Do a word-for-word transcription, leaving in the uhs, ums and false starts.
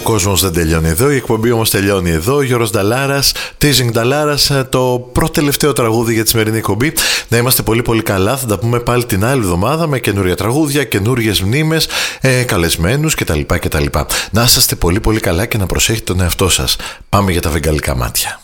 κόσμος δεν τελειώνει εδώ, η εκπομπή όμως τελειώνει εδώ. Γιώργος Νταλάρας, Teasing Νταλάρας, το πρώτο τελευταίο τραγούδι για τη σημερινή εκπομπή. Να είμαστε πολύ πολύ καλά, θα τα πούμε πάλι την άλλη εβδομάδα με καινούρια τραγούδια, καινούριες μνήμες, ε, καλεσμένους κτλ, κτλ. Να είστε πολύ πολύ καλά και να προσέχετε τον εαυτό σας. Πάμε για τα βεγγαλικά μάτια.